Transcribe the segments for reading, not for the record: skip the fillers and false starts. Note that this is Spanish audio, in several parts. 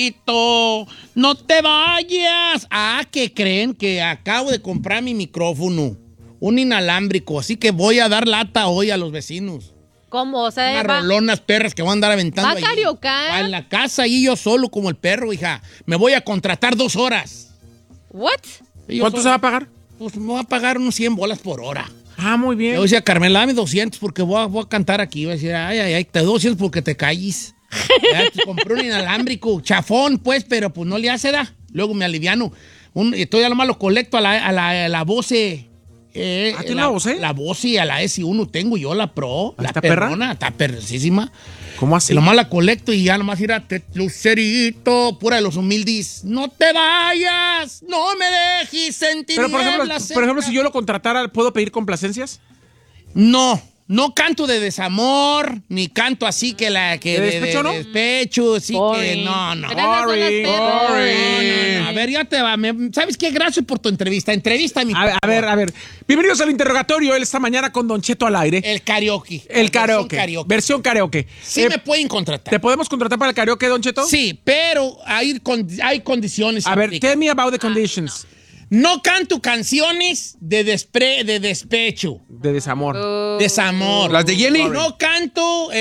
No te vayas. ¿Qué creen? Que acabo de comprar mi micrófono. Un inalámbrico. Así que voy a dar lata hoy a los vecinos. ¿Cómo? O sea, unas rolonas perras que van a andar aventando. ¿Va a cariocar? En la casa y yo solo como el perro, hija. Me voy a contratar 2 horas. ¿What? ¿Cuánto se va a pagar? Pues me voy a pagar unos 100 bolas por hora. Muy bien. Le voy a decir, Carmela, dame 200 porque voy a cantar aquí. Voy a decir, ay, te doy 200 porque te calles. Te compré un inalámbrico, chafón, pues, pero pues no le hace, da. Luego me aliviano. Estoy a lo más lo colecto a la Bose. ¿Tiene la Bose? La Bose, a la S1 tengo yo, la Pro. La ¿Está perrona, está perrosísima. ¿Cómo así? Y nomás la colecto y ya nomás ir a Lucerito, pura de los humildes. No te vayas, no me dejes sentir. Pero por ejemplo, si yo lo contratara, ¿puedo pedir complacencias? No canto de desamor, ni canto así que ¿De despecho, no? De despecho, sí que no. Boring. A ver, ya te va. ¿Sabes qué? Gracias por tu entrevista. Entrevista mi. A ver. Bienvenidos al interrogatorio esta mañana con Don Cheto al aire. El karaoke. Versión karaoke. Sí me pueden contratar. ¿Te podemos contratar para el karaoke, Don Cheto? Sí, pero hay condiciones. A ver, tell me about the conditions. No canto canciones de despecho. De desamor. Desamor. ¿Las de Jenny? No canto,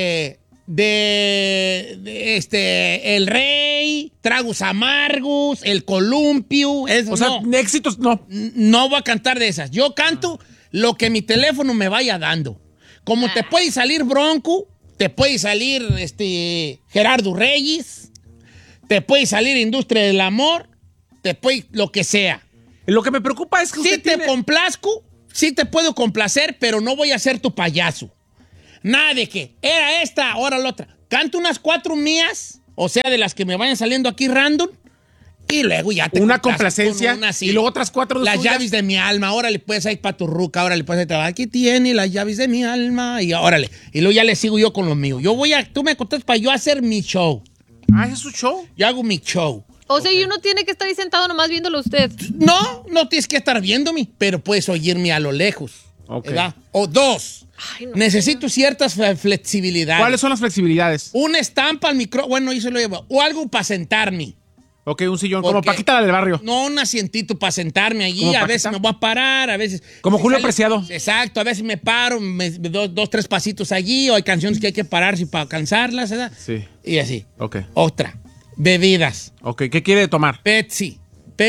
El Rey, Tragos Amargos, El Columpio. Éxitos, no. No voy a cantar de esas. Yo canto lo que mi teléfono me vaya dando. Como te puede salir Bronco, te puede salir Gerardo Reyes, te puede salir Industria del Amor, te puede lo que sea. Lo que me preocupa es que usted te complazco, sí te puedo complacer, pero no voy a ser tu payaso. Nada de que era esta, ahora la otra. Canto unas 4 mías, o sea, de las que me vayan saliendo aquí random, y luego ya te una complacencia y luego otras 4 las llaves de mi alma. Órale, puedes ir para tu ruca, órale, puedes ir. Aquí tiene las llaves de mi alma, y órale. Y luego ya le sigo yo con lo mío. Tú me contestas para yo hacer mi show. ¿Ese es su show? Yo hago mi show. O sea, y uno tiene que estar ahí sentado nomás viéndolo usted. No tienes que estar viéndome, pero puedes oírme a lo lejos. ¿Verdad? O 2. Necesito ciertas flexibilidades. ¿Cuáles son las flexibilidades? Una estampa al micrófono, bueno, yo se lo llevo. O algo para sentarme. Ok, un sillón, como Paquita la del barrio. No, un asientito para sentarme allí. A veces me voy a parar, a veces... Como Julio Preciado. Exacto, a veces me paro, me doy 2, 3 pasitos allí, o hay canciones que hay que pararse para alcanzarlas, ¿verdad? Sí. Y así. Ok. Otra. Bebidas. Ok, ¿qué quiere tomar? Pepsi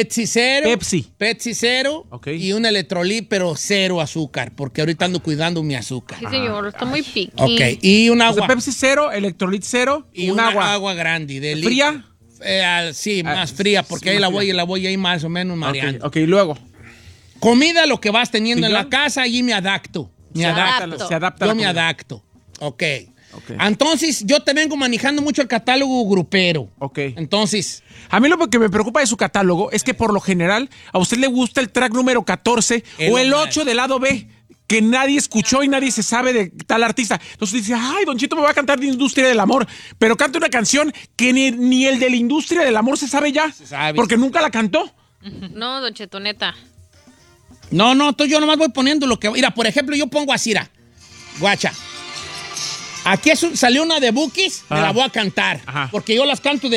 cero. Okay. Y un electrolit, pero 0 azúcar, porque ahorita ando cuidando mi azúcar. Sí, señor, está muy piqui. Ok, y un agua. O sea, Pepsi 0, electrolit 0 y un agua grande. De ¿Fría? Sí, más fría, porque ahí la voy ahí más o menos mareando. Ok, luego. Comida, lo que vas teniendo en la casa, allí me adapto. Se adapta. Yo me adapto. Ok. Entonces, yo te vengo manejando mucho el catálogo grupero. Ok. Entonces... A mí lo que me preocupa de su catálogo es que por lo general a usted le gusta el track número 14 o el 8 del lado B, que nadie escuchó y nadie se sabe de tal artista. Entonces dice, ay, Don Chito me va a cantar de Industria del Amor, pero canta una canción que ni el de la Industria del Amor se sabe ya, porque nunca la cantó. No, Don Cheto, neta. No, entonces yo nomás voy poniendo lo que... Mira, por ejemplo, yo pongo a Cira. Guacha. Aquí salió una de Bookies, me la voy a cantar. Ajá. Porque yo las canto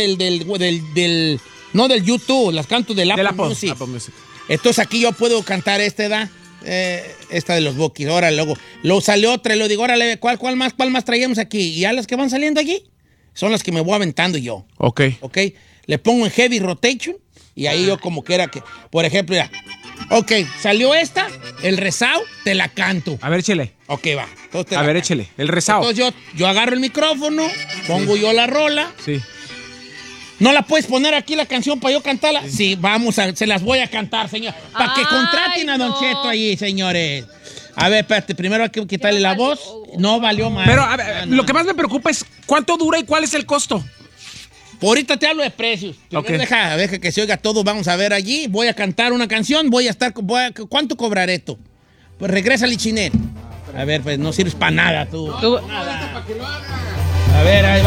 no del YouTube, las canto del Apple Music. Entonces aquí yo puedo cantar esta de los Bookies. Ahora luego salió otra y le digo, órale, ¿cuál más traíamos aquí? Y ya las que van saliendo aquí son las que me voy aventando yo. Ok. Le pongo en heavy rotation y ahí yo como que era que, por ejemplo, ya. Ok, salió esta, el rezao, te la canto. A ver, échele. Ok, va. A ver, échele, el rezao. Entonces yo agarro el micrófono, pongo yo la rola. Sí. ¿No la puedes poner aquí la canción para yo cantarla? Sí, se las voy a cantar, señor. Para que contraten a Don Cheto ahí, señores. A ver, espérate, primero hay que quitarle la voz. No valió más. Pero a ver, lo que más me preocupa es cuánto dura y cuál es el costo. Ahorita te hablo de precios. Deja que se oiga todo. Vamos a ver allí. Voy a cantar una canción. ¿Cuánto cobrar esto? Pues regresa al Lichinel. A ver, pues no sirves para nada tú. Nada. A ver, ahí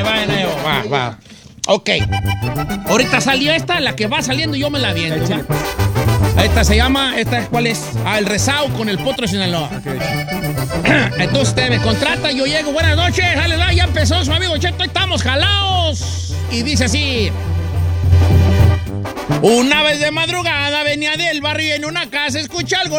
va. Ok. Ahorita salió esta, la que va saliendo yo me la viento. Esta se llama, ¿cuál es? El rezao con el Potro Sinaloa. Entonces usted me contrata, yo llego, buenas noches, ya empezó su amigo Cheto, ahí estamos, jalaos. y dice así. Una vez de madrugada venía del barrio y en una casa escuché algo